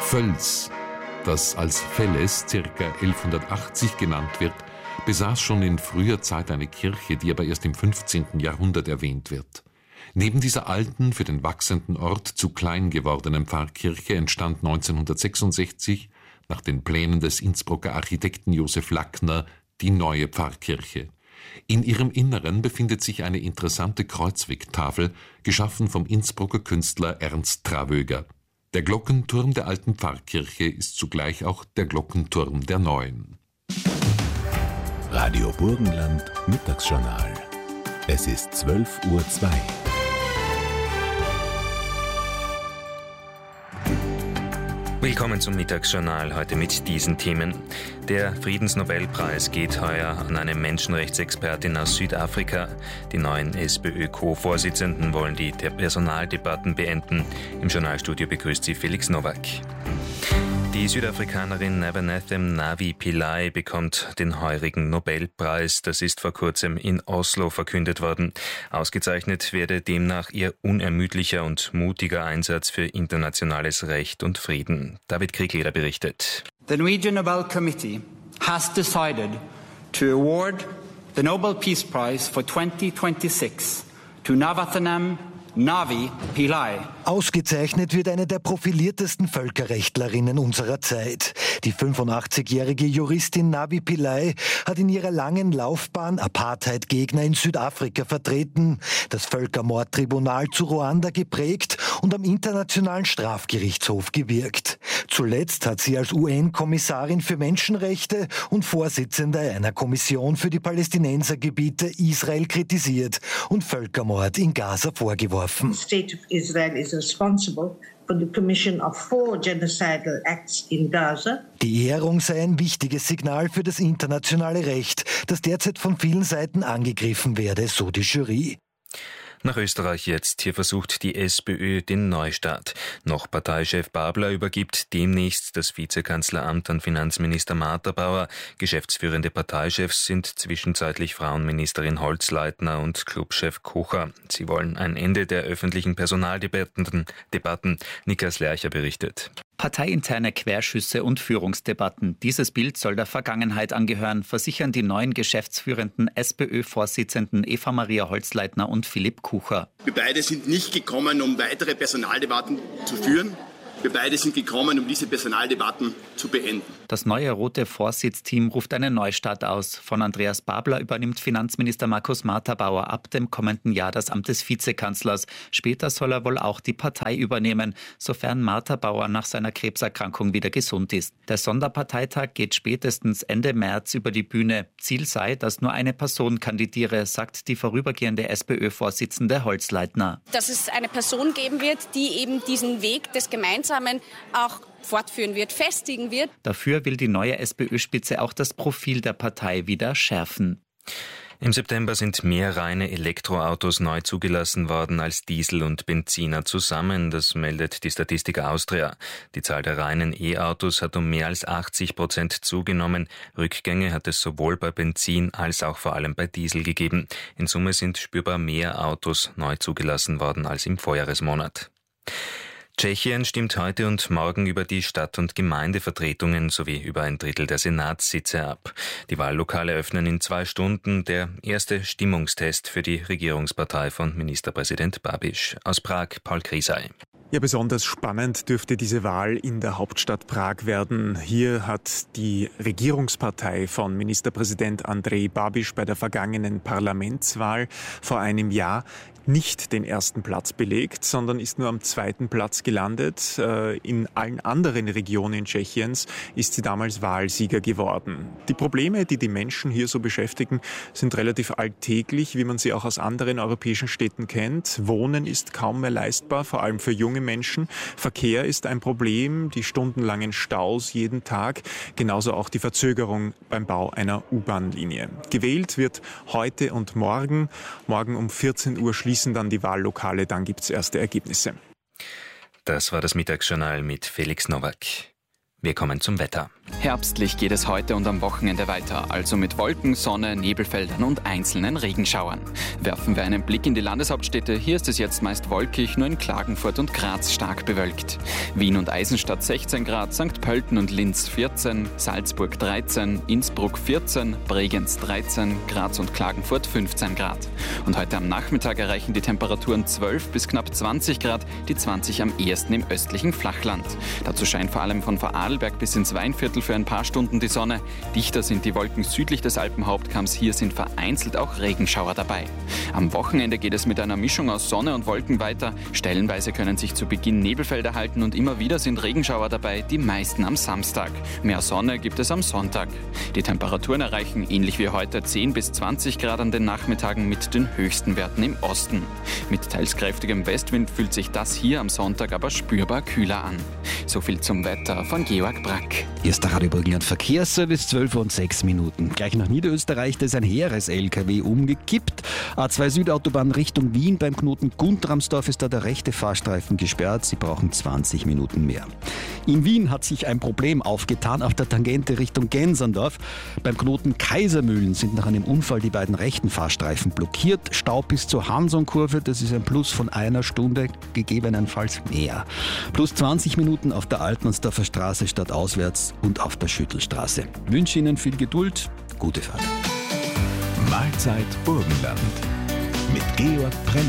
Völs, das als Felles ca. 1180 genannt wird, besaß schon in früher Zeit eine Kirche, die aber erst im 15. Jahrhundert erwähnt wird. Neben dieser alten, für den wachsenden Ort zu klein gewordenen Pfarrkirche entstand 1966, nach den Plänen des Innsbrucker Architekten Josef Lackner, die neue Pfarrkirche. In ihrem Inneren befindet sich eine interessante Kreuzwegtafel, geschaffen vom Innsbrucker Künstler Ernst Travöger. Der Glockenturm der alten Pfarrkirche ist zugleich auch der Glockenturm der neuen. Radio Burgenland Mittagsjournal. Es ist 12:02 Uhr. Willkommen zum Mittagsjournal, heute mit diesen Themen. Der Friedensnobelpreis geht heuer an eine Menschenrechtsexpertin aus Südafrika. Die neuen SPÖ-Co-Vorsitzenden wollen die Personaldebatten beenden. Im Journalstudio begrüßt sie Felix Nowak. Die Südafrikanerin Nabanethem Navi-Pillay bekommt den heurigen Nobelpreis. Das ist vor kurzem in Oslo verkündet worden. Ausgezeichnet werde demnach ihr unermüdlicher und mutiger Einsatz für internationales Recht und Frieden. David Kriegler berichtet. The Norwegian Nobel Committee has decided to award the Nobel Peace Prize for 2026 to Nabanethem Navi-Pillay. Ausgezeichnet wird eine der profiliertesten Völkerrechtlerinnen unserer Zeit. Die 85-jährige Juristin Navi-Pillay hat in ihrer langen Laufbahn Apartheid-Gegner in Südafrika vertreten, das Völkermordtribunal zu Ruanda geprägt und am Internationalen Strafgerichtshof gewirkt. Zuletzt hat sie als UN-Kommissarin für Menschenrechte und Vorsitzende einer Kommission für die Palästinensergebiete Israel kritisiert und Völkermord in Gaza vorgeworfen. The state of Israel is responsible for the commission of 4 genocidal acts in Gaza. Die Ehrung sei ein wichtiges Signal für das internationale Recht, das derzeit von vielen Seiten angegriffen werde, so die Jury. Nach Österreich jetzt. Hier versucht die SPÖ den Neustart. Noch Parteichef Babler übergibt demnächst das Vizekanzleramt an Finanzminister Martha-Bauer. Geschäftsführende Parteichefs sind zwischenzeitlich Frauenministerin Holzleitner und Clubchef Kocher. Sie wollen ein Ende der öffentlichen Personaldebatten. Niklas Lercher berichtet. Parteiinterne Querschüsse und Führungsdebatten. Dieses Bild soll der Vergangenheit angehören, versichern die neuen geschäftsführenden SPÖ-Vorsitzenden Eva-Maria Holzleitner und Philipp Kucher. Wir beide sind nicht gekommen, um weitere Personaldebatten zu führen. Wir beide sind gekommen, um diese Personaldebatten zu beenden. Das neue rote Vorsitzteam ruft einen Neustart aus. Von Andreas Babler übernimmt Finanzminister Markus Martha-Bauer ab dem kommenden Jahr das Amt des Vizekanzlers. Später soll er wohl auch die Partei übernehmen, sofern Martha-Bauer nach seiner Krebserkrankung wieder gesund ist. Der Sonderparteitag geht spätestens Ende März über die Bühne. Ziel sei, dass nur eine Person kandidiere, sagt die vorübergehende SPÖ-Vorsitzende Holzleitner. Dass es eine Person geben wird, die eben diesen Weg des Gemeinsamen auch fortführen wird, festigen wird. Dafür will die neue SPÖ-Spitze auch das Profil der Partei wieder schärfen. Im September sind mehr reine Elektroautos neu zugelassen worden als Diesel und Benziner zusammen. Das meldet die Statistik Austria. Die Zahl der reinen E-Autos hat um mehr als 80% zugenommen. Rückgänge hat es sowohl bei Benzin als auch vor allem bei Diesel gegeben. In Summe sind spürbar mehr Autos neu zugelassen worden als im Vorjahresmonat. Tschechien stimmt heute und morgen über die Stadt- und Gemeindevertretungen sowie über ein Drittel der Senatssitze ab. Die Wahllokale öffnen in 2 Stunden, der erste Stimmungstest für die Regierungspartei von Ministerpräsident Babiš. Aus Prag, Paul Krisay. Ja, besonders spannend dürfte diese Wahl in der Hauptstadt Prag werden. Hier hat die Regierungspartei von Ministerpräsident Andrej Babiš bei der vergangenen Parlamentswahl vor einem Jahr nicht den ersten Platz belegt, sondern ist nur am 2. Platz gelandet. In allen anderen Regionen Tschechiens ist sie damals Wahlsieger geworden. Die Probleme, die die Menschen hier so beschäftigen, sind relativ alltäglich, wie man sie auch aus anderen europäischen Städten kennt. Wohnen ist kaum mehr leistbar, vor allem für junge Menschen. Verkehr ist ein Problem, die stundenlangen Staus jeden Tag, genauso auch die Verzögerung beim Bau einer U-Bahn-Linie. Gewählt wird heute und morgen. Morgen um 14 Uhr schließen dann die Wahllokale, dann gibt es erste Ergebnisse. Das war das Mittagsjournal mit Felix Nowak. Wir kommen zum Wetter. Herbstlich geht es heute und am Wochenende weiter, also mit Wolken, Sonne, Nebelfeldern und einzelnen Regenschauern. Werfen wir einen Blick in die Landeshauptstädte, hier ist es jetzt meist wolkig, nur in Klagenfurt und Graz stark bewölkt. Wien und Eisenstadt 16 Grad, St. Pölten und Linz 14, Salzburg 13, Innsbruck 14, Bregenz 13, Graz und Klagenfurt 15 Grad. Und heute am Nachmittag erreichen die Temperaturen 12 bis knapp 20 Grad, die 20 am ehesten im östlichen Flachland. Dazu scheint vor allem von Vorarlberg bis ins Weinviertel für ein paar Stunden die Sonne. Dichter sind die Wolken südlich des Alpenhauptkamms. Hier sind vereinzelt auch Regenschauer dabei. Am Wochenende geht es mit einer Mischung aus Sonne und Wolken weiter. Stellenweise können sich zu Beginn Nebelfelder halten und immer wieder sind Regenschauer dabei, die meisten am Samstag. Mehr Sonne gibt es am Sonntag. Die Temperaturen erreichen ähnlich wie heute 10 bis 20 Grad an den Nachmittagen mit den höchsten Werten im Osten. Mit teils kräftigem Westwind fühlt sich das hier am Sonntag aber spürbar kühler an. So viel zum Wetter von Georg Brack. Erster Radiobrücken und Verkehrsservice, 12:06. Gleich nach Niederösterreich, da ist ein Heeres-LKW umgekippt. A2 Südautobahn Richtung Wien, beim Knoten Guntramsdorf ist da der rechte Fahrstreifen gesperrt. Sie brauchen 20 Minuten mehr. In Wien hat sich ein Problem aufgetan auf der Tangente Richtung Genserndorf. Beim Knoten Kaisermühlen sind nach einem Unfall die beiden rechten Fahrstreifen blockiert. Stau bis zur Hansonkurve, das ist ein Plus von einer Stunde, gegebenenfalls mehr. Plus 20 Minuten auf der Altmannsdorfer Straße stadtauswärts und auf der Schüttelstraße. Ich wünsche Ihnen viel Geduld, gute Fahrt. Mahlzeit Burgenland mit Georg Brenner.